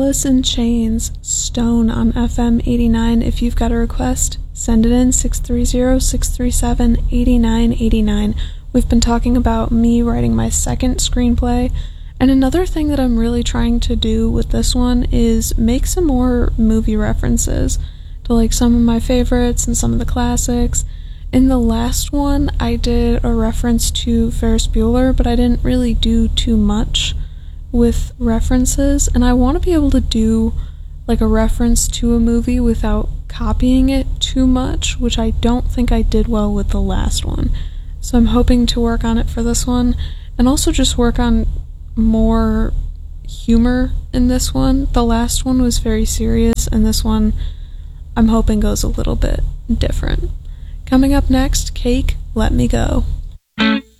Alice in Chains, Stone on FM 89. If you've got a request, send it in 630-637-8989. We've been talking about me writing my second screenplay, and another thing that I'm really trying to do with this one is make some more movie references to like some of my favorites and some of the classics. In the last one, I did a reference to Ferris Bueller, but I didn't really do too much with references, and I want to be able to do like a reference to a movie without copying it too much, which I don't think I did well with the last one. So I'm hoping to work on it for this one, and also just work on more humor in this one. The last one was very serious, and this one I'm hoping goes a little bit different. Coming up next, Cake, Let Me Go.